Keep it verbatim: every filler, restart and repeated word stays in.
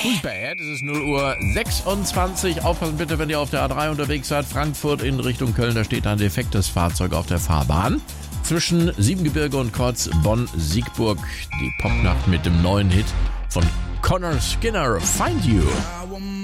Who's Bad? Es ist null Uhr sechsundzwanzig. Aufpassen bitte, wenn ihr auf der A drei unterwegs seid. Frankfurt in Richtung Köln, da steht ein defektes Fahrzeug auf der Fahrbahn. Zwischen Siebengebirge und Kreuz Bonn-Siegburg. Die Popnacht mit dem neuen Hit von Connor Skinner, Find You.